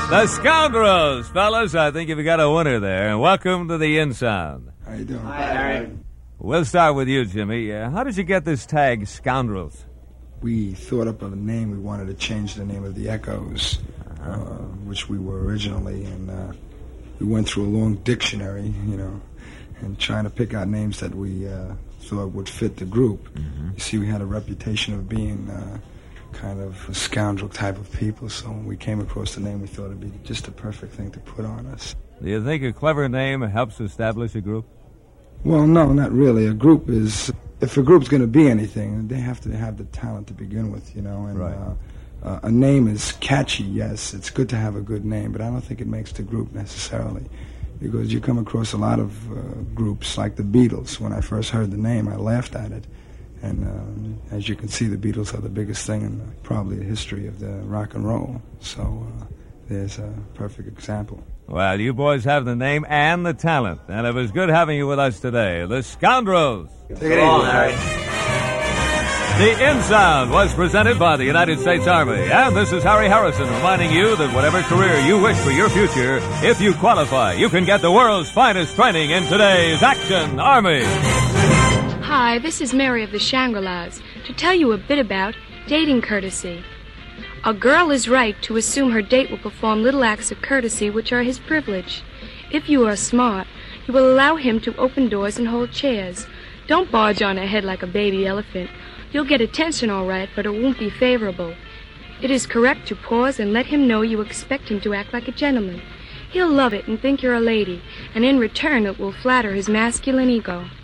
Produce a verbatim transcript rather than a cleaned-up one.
The Scoundrels, fellas. I think you've got a winner there. And welcome to the In Sound. How you doing? Hi, Harry. We'll start with you, Jimmy. Uh, how did you get this tag, Scoundrels? We thought up of a name. We wanted to change the name of the Echoes, uh, which we were originally, and uh, we went through a long dictionary, you know, and trying to pick out names that we uh, thought would fit the group. Mm-hmm. You see, we had a reputation of being uh, kind of a scoundrel type of people, so when we came across the name, we thought it'd be just the perfect thing to put on us. Do you think a clever name helps establish a group? Well, no, not really. A group is, if a group's going to be anything, they have to have the talent to begin with, you know. And right. uh, uh, a name is catchy, yes. It's good to have a good name, but I don't think it makes the group necessarily. Because you come across a lot of uh, groups like the Beatles. When I first heard the name, I laughed at it. And um, as you can see, the Beatles are the biggest thing in the, probably the history of the rock and roll. So uh, there's a perfect example. Well, you boys have the name and the talent, and it was good having you with us today. The Scoundrels. Take it easy, Harry. The In Sound was presented by the United States Army, and this is Harry Harrison reminding you that whatever career you wish for your future, if you qualify, you can get the world's finest training in today's Action Army. Hi, this is Mary of the Shangri-Las to tell you a bit about dating courtesy. A girl is right to assume her date will perform little acts of courtesy which are his privilege. If you are smart, you will allow him to open doors and hold chairs. Don't barge on ahead like a baby elephant. You'll get attention all right, but it won't be favorable. It is correct to pause and let him know you expect him to act like a gentleman. He'll love it and think you're a lady, and in return it will flatter his masculine ego.